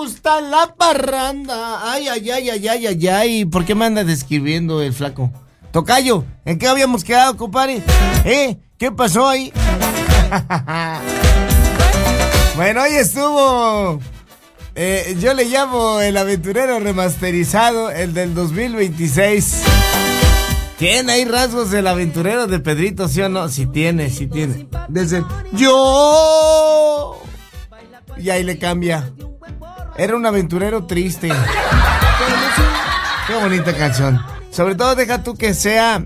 gusta la parranda. Ay, ay, ay, ay, ay, ay, ay. ¿Por qué me anda describiendo el flaco? Tocayo, ¿en qué habíamos quedado, compadre? ¿Qué pasó ahí? Bueno, hoy estuvo... yo le llamo el aventurero remasterizado, el del 2026. ¿Tiene ahí rasgos del aventurero de Pedrito, sí o no? Sí tiene. Desde yo... Y ahí le cambia. Era un aventurero triste. Qué bonita canción. Sobre todo deja tú que sea...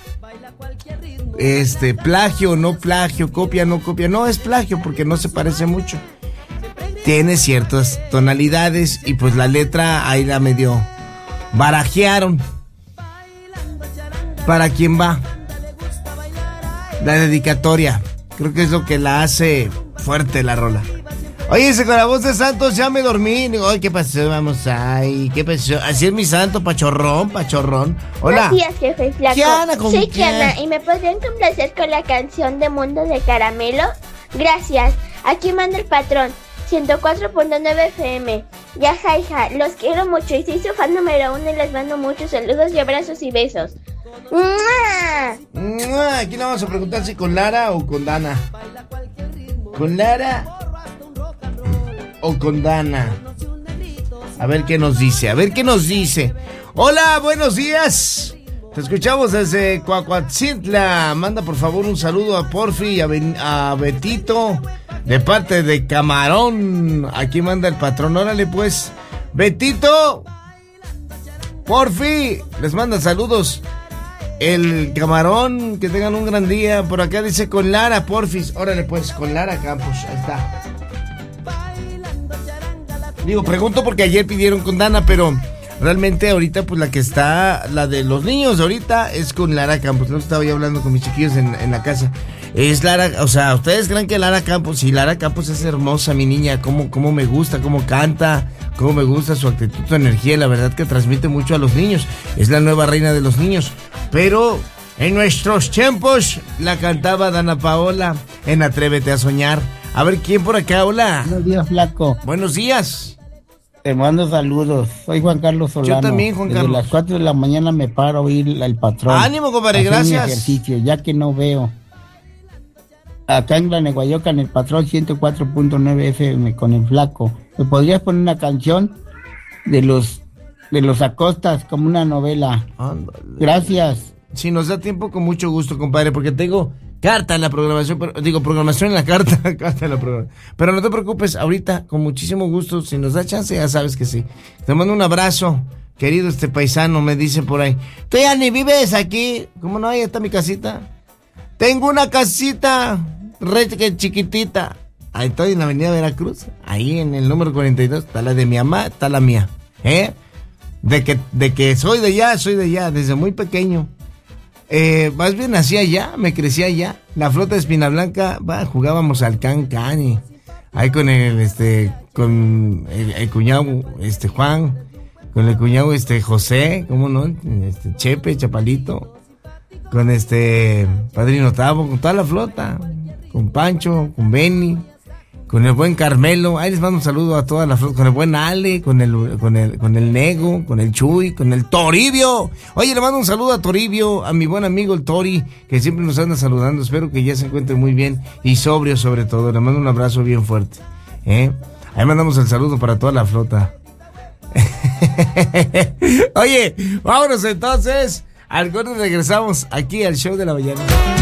plagio, no plagio, copia, no copia. No es plagio porque no se parece mucho. Tiene ciertas tonalidades y pues la letra ahí la medio barajearon. ¿Para quién va? La dedicatoria. Creo que es lo que la hace fuerte la rola. Oye, con la voz de Santos ya me dormí. Ay, ¿qué pasó? Vamos, ay, ¿qué pasó? Así es mi santo, pachorrón. Hola. Buenos días, jefe flaco. Kiana, soy Kiana y me podrían complacer con la canción de Mundo de Caramelo. Gracias. Aquí manda el patrón. 104.9 FM. Ya, jaja, los quiero mucho y soy su fan número 1 y les mando muchos saludos y abrazos y besos. ¡Mua! Aquí le vamos a preguntar si con Lara o con Dana. ¿Con Lara o con Dana? A ver qué nos dice. Hola, buenos días. Te escuchamos desde Cuacuatzintla. Manda por favor un saludo a Porfi y a Betito de parte de Camarón. Aquí manda el patrón. Órale pues, Betito, Porfi, les manda saludos el Camarón. Que tengan un gran día. Por acá dice con Lara, Porfis. Órale pues, con Lara Campos. Ahí está. Digo, pregunto porque ayer pidieron con Dana, pero realmente ahorita pues la que está, la de los niños ahorita es con Lara Campos. No estaba yo hablando con mis chiquillos en la casa. Es Lara, o sea, ¿ustedes creen que Lara Campos? Sí, Lara Campos es hermosa, mi niña. Cómo me gusta, cómo canta, cómo me gusta su actitud, su energía. La verdad que transmite mucho a los niños. Es la nueva reina de los niños. Pero en nuestros tiempos la cantaba Dana Paola en Atrévete a Soñar. A ver, ¿quién por acá? Hola. Buenos días, flaco. Buenos días. Te mando saludos. Soy Juan Carlos Solano. Yo también, Juan Carlos. Desde las 4 de la mañana me paro a oír al patrón. Ánimo, compadre, gracias. Mi ejercicio, ya que no veo. Acá en Glaneguayocan, el patrón 104.9 FM con el flaco. ¿Me podrías poner una canción de los Acostas como una novela? Ándale. Gracias. Si nos da tiempo, con mucho gusto, compadre, porque tengo carta en la programación, programación en la carta en la programación. Pero no te preocupes, ahorita, con muchísimo gusto, si nos da chance, ya sabes que sí. Te mando un abrazo, querido paisano, me dice por ahí. ¿Tú ya ni vives aquí? ¿Cómo no? Ahí está mi casita. Tengo una casita chiquitita. Ahí estoy en la avenida Veracruz, ahí en el número 42, está la de mi mamá, está la mía. De que soy de allá, desde muy pequeño. Más bien nací allá, me crecí allá. La flota de Espina Blanca, jugábamos al can y ahí con con el cuñado Juan, con el cuñado José, ¿cómo no? Chepe, Chapalito, con Padrino Tavo, con toda la flota, con Pancho, con Benny, con el buen Carmelo. Ahí les mando un saludo a toda la flota, con el buen Ale, con el Nego, con el Chuy, con el Toribio. Oye, le mando un saludo a Toribio, a mi buen amigo el Tori, que siempre nos anda saludando. Espero que ya se encuentre muy bien y sobrio sobre todo. Le mando un abrazo bien fuerte. Ahí mandamos el saludo para toda la flota. Oye, vámonos entonces. Al corte regresamos aquí al show de la mañana.